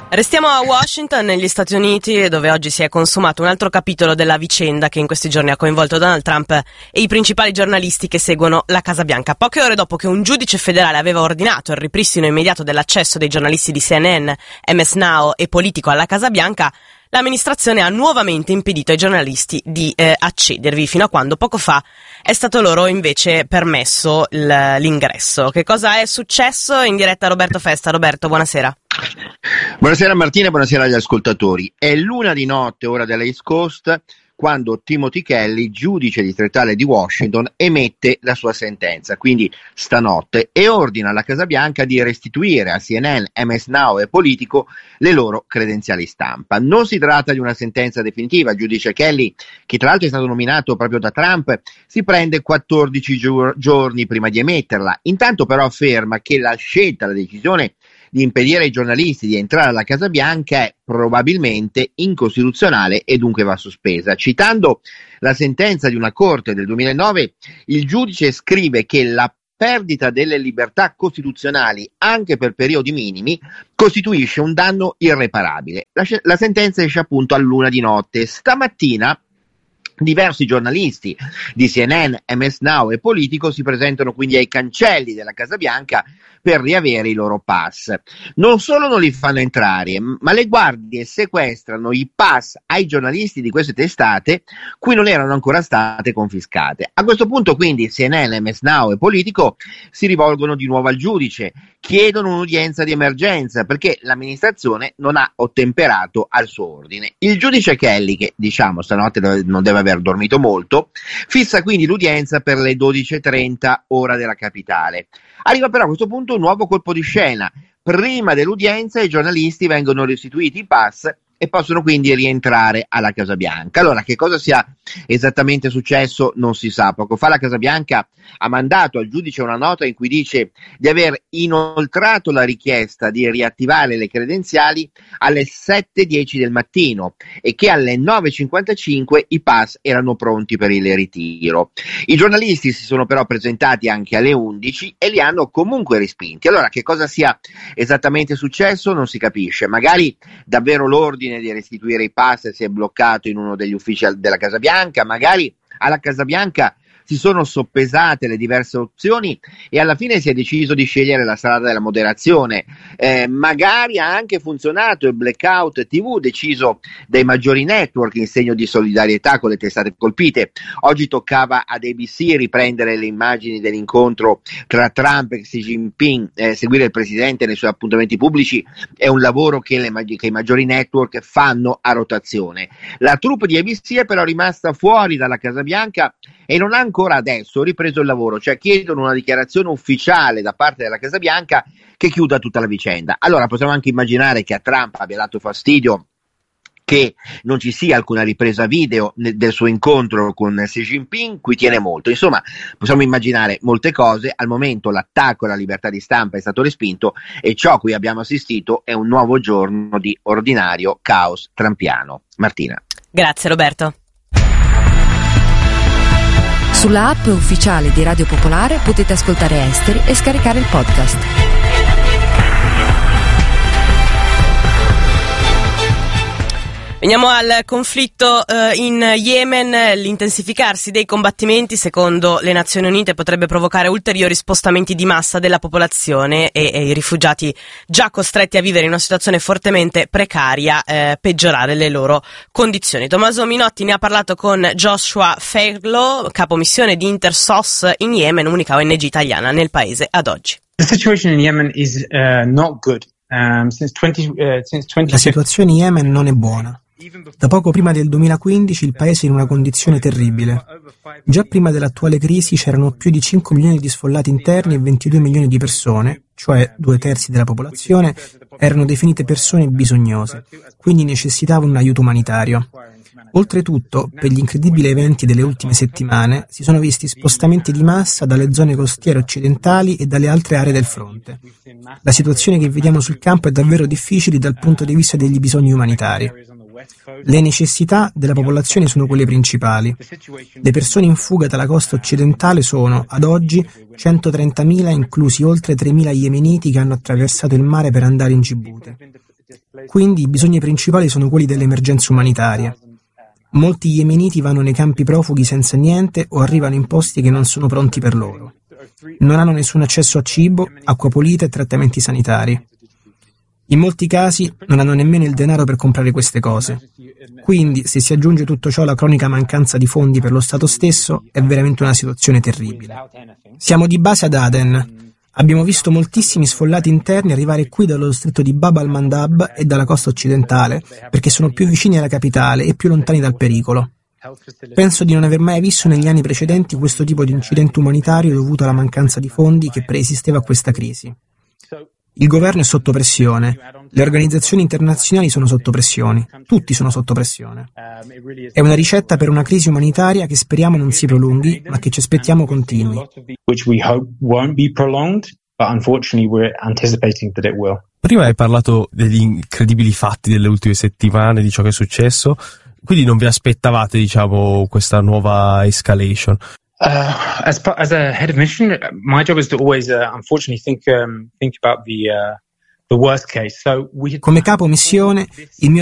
Restiamo a Washington, negli Stati Uniti, dove oggi si è consumato un altro capitolo della vicenda che in questi giorni ha coinvolto Donald Trump e i principali giornalisti che seguono la Casa Bianca. Poche ore dopo che un giudice federale aveva ordinato il ripristino immediato dell'accesso dei giornalisti di CNN, MS Now e Politico alla Casa Bianca, l'amministrazione ha nuovamente impedito ai giornalisti di accedervi, fino a quando poco fa è stato loro invece permesso l'ingresso. Che cosa è successo? In diretta Roberto Festa. Roberto, buonasera. Buonasera Martina e buonasera agli ascoltatori. È l'una di notte, ora della East Coast, quando Timothy Kelly, giudice distrettuale di Washington, emette la sua sentenza, quindi stanotte, e ordina alla Casa Bianca di restituire a CNN, MS Now e Politico le loro credenziali stampa. Non si tratta di una sentenza definitiva. Il giudice Kelly, che tra l'altro è stato nominato proprio da Trump, si prende 14 giorni prima di emetterla. Intanto però afferma che la scelta, la decisione di impedire ai giornalisti di entrare alla Casa Bianca è probabilmente incostituzionale e dunque va sospesa. Citando la sentenza di una corte del 2009, il giudice scrive che la perdita delle libertà costituzionali, anche per periodi minimi, costituisce un danno irreparabile. La sentenza esce appunto all'una di notte. Stamattina diversi giornalisti di CNN, MS Now e Politico si presentano quindi ai cancelli della Casa Bianca per riavere i loro pass. Non solo non li fanno entrare, ma le guardie sequestrano i pass ai giornalisti di queste testate cui non erano ancora state confiscate. A questo punto quindi CNN, MS Now e Politico si rivolgono di nuovo al giudice, chiedono un'udienza di emergenza perché l'amministrazione non ha ottemperato al suo ordine. Il giudice Kelly, che diciamo stanotte non deve aver dormito molto, fissa quindi l'udienza per le 12:30 ora della capitale. Arriva però a questo punto un nuovo colpo di scena. Prima dell'udienza i giornalisti vengono restituiti i pass e possono quindi rientrare alla Casa Bianca. Allora, che cosa sia esattamente successo non si sa. Poco fa la Casa Bianca ha mandato al giudice una nota in cui dice di aver inoltrato la richiesta di riattivare le credenziali alle 7:10 del mattino e che alle 9:55 i pass erano pronti per il ritiro. I giornalisti si sono però presentati anche alle 11 e li hanno comunque respinti. Allora, che cosa sia esattamente successo non si capisce. Magari davvero l'ordine di restituire i pass si è bloccato in uno degli uffici della Casa Bianca, magari alla Casa Bianca si sono soppesate le diverse opzioni e alla fine si è deciso di scegliere la strada della moderazione. Magari ha anche funzionato il blackout TV deciso dai maggiori network in segno di solidarietà con le testate colpite. Oggi toccava ad ABC riprendere le immagini dell'incontro tra Trump e Xi Jinping. Seguire il presidente nei suoi appuntamenti pubblici è un lavoro che i maggiori network fanno a rotazione. La troupe di ABC è però rimasta fuori dalla Casa Bianca e non ha ancora adesso ripreso il lavoro, cioè chiedono una dichiarazione ufficiale da parte della Casa Bianca che chiuda tutta la vicenda. Allora possiamo anche immaginare che a Trump abbia dato fastidio che non ci sia alcuna ripresa video del suo incontro con Xi Jinping, cui tiene molto. Insomma, possiamo immaginare molte cose. Al momento l'attacco alla libertà di stampa è stato respinto e ciò a cui abbiamo assistito è un nuovo giorno di ordinario caos trumpiano. Martina. Grazie Roberto. Sulla app ufficiale di Radio Popolare potete ascoltare Esteri e scaricare il podcast. Veniamo al conflitto in Yemen. L'intensificarsi dei combattimenti, secondo le Nazioni Unite, potrebbe provocare ulteriori spostamenti di massa della popolazione e i rifugiati già costretti a vivere in una situazione fortemente precaria peggiorare le loro condizioni. Tommaso Minotti ne ha parlato con Joshua Feglo, capo missione di Intersos in Yemen, unica ONG italiana nel paese ad oggi. The situation in Yemen is not good. La situazione in Yemen non è buona. Da poco prima del 2015 il paese è in una condizione terribile. Già prima dell'attuale crisi c'erano più di 5 milioni di sfollati interni e 22 milioni di persone, cioè 2/3 della popolazione, erano definite persone bisognose, quindi necessitavano un aiuto umanitario. Oltretutto, per gli incredibili eventi delle ultime settimane, si sono visti spostamenti di massa dalle zone costiere occidentali e dalle altre aree del fronte. La situazione che vediamo sul campo è davvero difficile dal punto di vista degli bisogni umanitari. Le necessità della popolazione sono quelle principali. Le persone in fuga dalla costa occidentale sono, ad oggi, 130.000, inclusi oltre 3.000 yemeniti che hanno attraversato il mare per andare in Gibuti. Quindi i bisogni principali sono quelli delle emergenze umanitarie. Molti yemeniti vanno nei campi profughi senza niente o arrivano in posti che non sono pronti per loro. Non hanno nessun accesso a cibo, acqua pulita e trattamenti sanitari. In molti casi non hanno nemmeno il denaro per comprare queste cose. Quindi, se si aggiunge tutto ciò alla cronica mancanza di fondi per lo Stato stesso, è veramente una situazione terribile. Siamo di base ad Aden. Abbiamo visto moltissimi sfollati interni arrivare qui dallo stretto di Bab al-Mandab e dalla costa occidentale, perché sono più vicini alla capitale e più lontani dal pericolo. Penso di non aver mai visto negli anni precedenti questo tipo di incidente umanitario dovuto alla mancanza di fondi che preesisteva a questa crisi. Il governo è sotto pressione, le organizzazioni internazionali sono sotto pressione, tutti sono sotto pressione. È una ricetta per una crisi umanitaria che speriamo non si prolunghi, ma che ci aspettiamo continui. Prima hai parlato degli incredibili fatti delle ultime settimane, di ciò che è successo, quindi non vi aspettavate, diciamo, questa nuova escalation? As a head of mission, my job is to always, unfortunately, think about the worst case. So Come capo missione, il mio